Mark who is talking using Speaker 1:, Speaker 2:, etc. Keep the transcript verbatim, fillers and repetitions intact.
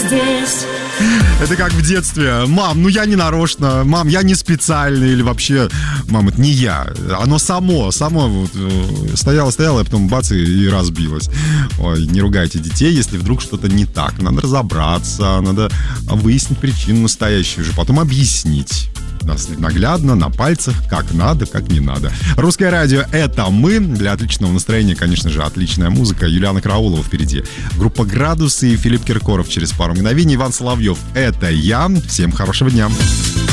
Speaker 1: здесь.
Speaker 2: Это как в детстве. Мам, ну я не нарочно. Мам, я не специально. Или вообще, мам, это не я. Оно само, само вот, стояло, стояло, а потом бац, и, и разбилось. Ой, не ругайте детей, если вдруг что-то не так. Надо разобраться, надо выяснить причину настоящую, уже потом объяснить. Наглядно, на пальцах, как надо, как не надо. Русское радио — это мы. Для отличного настроения, конечно же, отличная музыка. Юлиана Караулова впереди. Группа «Градусы» и Филипп Киркоров через пару мгновений. Иван Соловьев — это я. Всем хорошего дня.